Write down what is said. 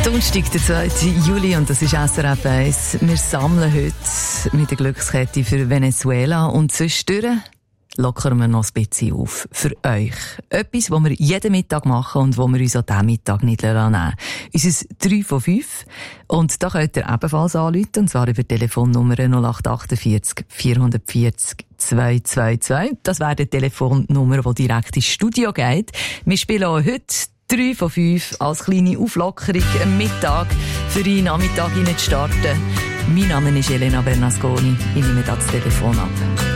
Donnerstag, der 2. Juli, und das ist SRF 1. Wir sammeln heute mit der Glückskette für Venezuela und zwischendurch lockern wir noch ein bisschen auf für euch. Etwas, was wir jeden Mittag machen und wo wir uns an diesem Mittag nicht nehmen lassen. Unser 3 von 5. Und da könnt ihr ebenfalls anrufen, und zwar über die Telefonnummer 0848 440 222. Das wäre die Telefonnummer, die direkt ins Studio geht. Wir spielen auch heute 3 von 5 als kleine Auflockerung am Mittag für den Nachmittag zu starten. Mein Name ist Elena Bernasconi. Ich nehme das Telefon ab.